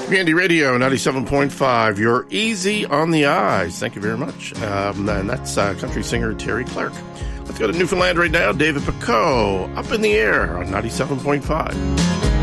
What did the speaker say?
Candy Radio 97.5. You're easy on the eyes. Thank you very much. And that's country singer Terry Clark. Let's go to Newfoundland right now. David Picot, Up in the Air on 97.5.